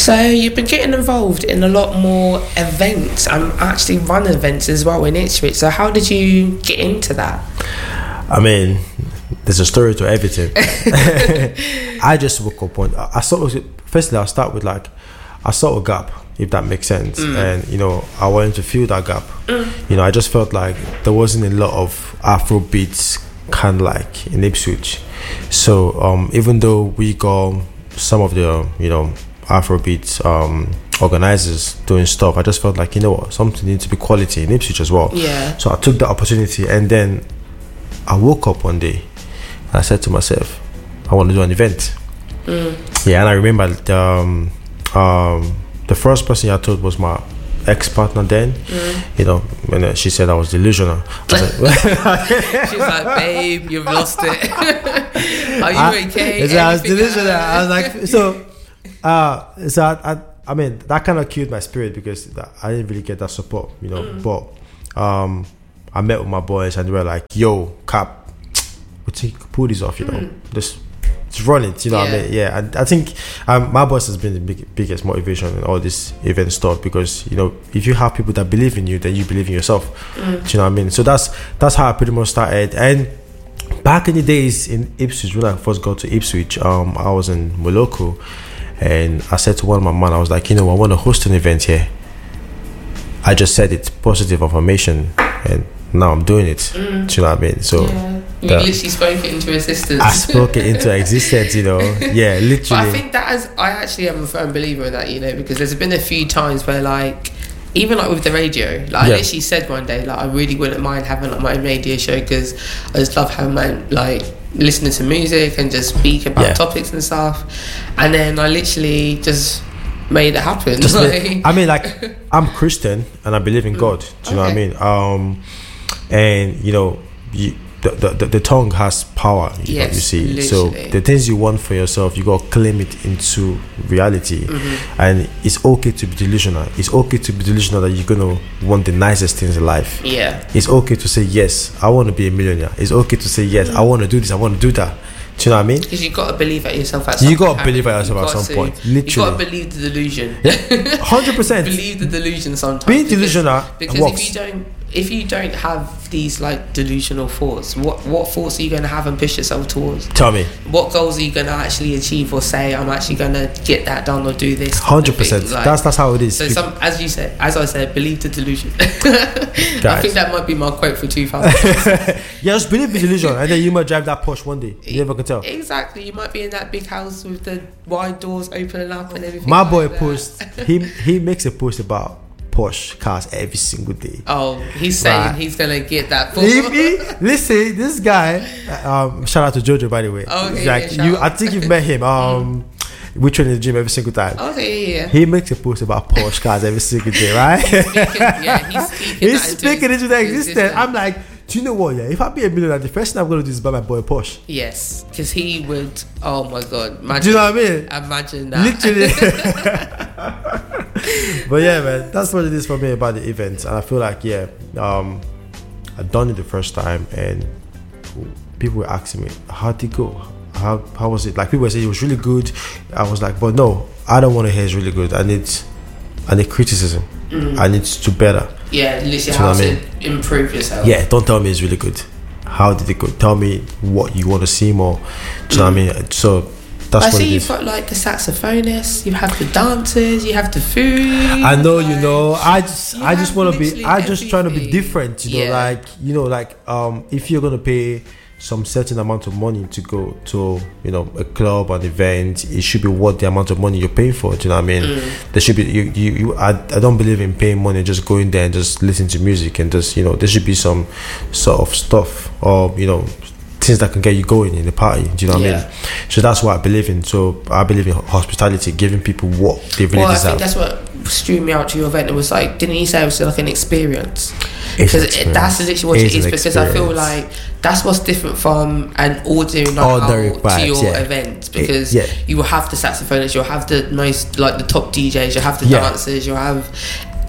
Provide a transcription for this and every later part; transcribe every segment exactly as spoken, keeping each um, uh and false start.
So you've been getting involved in a lot more events and actually run events as well in Ipswich. So how did you get into that? I mean, there's a story to everything. I just woke up one. I sort of firstly I'll start with like I saw a gap, if that makes sense, mm. and you know I wanted to fill that gap. Mm. You know, I just felt like there wasn't a lot of Afro beats kind of like in Ipswich. So um, even though we got some of the you know Afrobeat um, organizers doing stuff, I just felt like, you know what, something needs to be quality in Ipswich as well. Yeah. So I took the opportunity, and then I woke up one day and I said to myself, I want to do an event. Mm. Yeah, and I remember the, um, um, the first person I told was my ex-partner then. Mm. You know, when uh, she said I was delusional. I was like, she's like, babe, you've lost it. Are you I, okay? So I was delusional. I was like, so, uh, so I, I, I mean, that kind of killed my spirit because I didn't really get that support, you know. Mm. But um, I met with my boys and they were like, yo, Cap, we think pull this off, you know. Mm. Just, just run it, you know yeah. what I mean? Yeah, I, I think um, my boss has been the big, biggest motivation in all this event stuff because, you know, if you have people that believe in you, then you believe in yourself. Mm. Do you know what I mean? So that's that's how I pretty much started. And back in the days in Ipswich, when I first got to Ipswich, um, I was in Moloko. And I said to one of my man, I was like, you know, I want to host an event here. I just said it's positive affirmation, and now I'm doing it. Mm. Do you know what I mean? So yeah. you the, literally spoke it into existence. I spoke it into existence, you know. Yeah, literally. But I think that is, I actually am a firm believer in that, you know, because there's been a few times where, like, even like with the radio, like yeah. I literally said one day, like I really wouldn't mind having like my own radio show because I just love having my like listening to music and just speak about yeah. topics and stuff. And then I literally just made it happen. Just like, I mean, like I'm Christian and I believe in God. Do you know okay. what I mean? Um, and you know, you, the, the the tongue has power. You, yes, know, you see. literally. So the things you want for yourself, you gotta claim it into reality. Mm-hmm. And it's okay to be delusional. It's okay to be delusional that you're gonna want the nicest things in life. Yeah. It's okay to say yes, I want to be a millionaire. It's okay to say yes, mm-hmm. I want to do this. I want to do that. Do you know what I mean? Because you got to believe at yourself at some you point. You got to believe at yourself at some to, point. Literally. You got to believe the delusion. Yeah, one hundred percent. Believe the delusion sometimes. Being delusional because, because if you don't if you don't have these like delusional thoughts, what what thoughts are you going to have and push yourself towards? Tell me. What goals are you going to actually achieve or say, I'm actually going to get that done or do this? one hundred percent. Like, that's that's how it is. So some, as you said, as I said, believe the delusion. I think that might be my quote for two thousand. Yeah, just believe the delusion and then you might drive that Porsche one day. You never can tell. Exactly. You might be in that big house with the wide doors opening up and everything. My like boy that. posts, he he makes a post about Porsche cars every single day. Oh, he's saying right. he's gonna get that. If he, listen, this guy. Um, shout out to Jojo, by the way. Okay, like yeah, you, I think you've met him. Um, we train in the gym every single time. Okay, yeah. He makes a post about Porsche cars every single day, right? He's speaking, yeah, he's speaking. He's speaking into the existence. I'm like, do you know what? Yeah, if I be a millionaire, the first thing I'm gonna do is buy my boy a Porsche. Yes, because he would. Oh my god! Imagine, do you know what I mean? Imagine that. Literally. But yeah, man, that's what it is for me about the event, and I feel like yeah, um, I've done it the first time, and people were asking me, "How did it go? How how was it?" Like people were saying it was really good. I was like, but no, I don't want to hear it's really good. I need, I need criticism. Mm. I need to do better. Yeah, literally how to I mean? improve yourself. Yeah, don't tell me it's really good. How did it go? Tell me what you want to see more. Do you know what I mean? So that's I what see it you've is. got like the saxophonists, you have the dancers, you have the food. I know, like, you know. I just, I just want to be. I just everything. trying to be different. You know, yeah. like you know, like um, if you're gonna pay some certain amount of money to go to, you know, a club, an event, it should be worth the amount of money you're paying for. Do you know what I mean? Mm. There should be you, you, you I, I don't believe in paying money, just going there and just listening to music and just, you know, there should be some sort of stuff or, you know, things that can get you going in the party. Do you know what yeah. I mean? So that's what I believe in. So I believe in hospitality, giving people what they really well, deserve. I think that's what strew me out to your event. It was like, didn't you say it was like an experience? Because that's literally what it is. Because I feel like that's what's different from an ordinary night out to your yeah. event. Because it, yeah. you will have the saxophonists, you'll have the most like the top D Js, you'll have the yeah. dancers, you'll have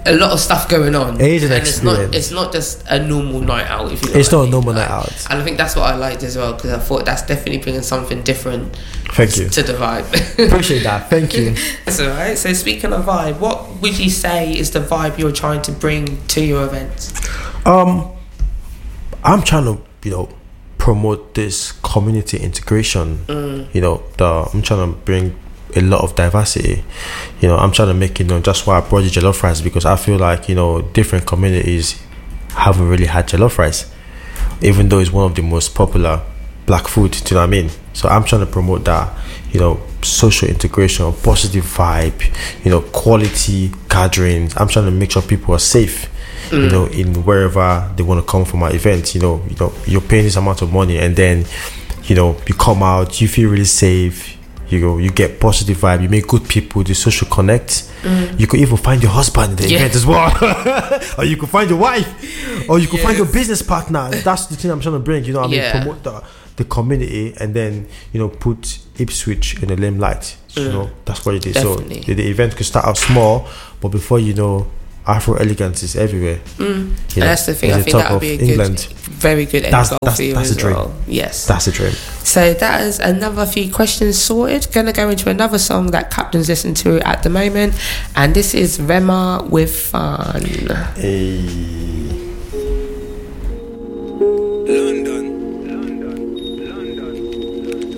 a lot of stuff going on. It is an and experience. It's not, it's not just a normal night out. If you know it's what not I mean. a normal like, night out. And I think that's what I liked as well, because I thought that's definitely bringing something different. Thank you. To the vibe. Appreciate that. Thank you. That's all right. So speaking of vibe, what would you say is the vibe you're trying to bring to your events? Um, I'm trying to, you know, promote this community integration. Mm. You know, the I'm trying to bring a lot of diversity. You know, I'm trying to make, you know, that's why I brought you jollof rice, because I feel like, you know, different communities haven't really had jollof rice, even though it's one of the most popular black food. Do you know what I mean? So I'm trying to promote that, you know, social integration, positive vibe, you know, quality gatherings. I'm trying to make sure people are safe. Mm. You know, in wherever they want to come for my event. You know, you know, you're paying this amount of money, and then, you know, you come out, you feel really safe. You go, you get positive vibe. You make good people. The social connect. Mm. You could even find your husband in the yeah. event as well, or you could find your wife, or you could yes. find your business partner. That's the thing I'm trying to bring. You know, what I mean, yeah. promote the the community, and then, you know, put Ipswich in the limelight. Mm. You know, that's what it is. Definitely. So the, the event could start out small, but before you know, Afro elegance is everywhere. Mm. You know, and that's the thing. I think that would be a England. good, very good end that's, goal that's, for you that's as a dream. well. Yes, that's a dream. So that is another few questions sorted. Gonna go into another song that Captain's listening to at the moment, and this is Rema with Fun. Hey.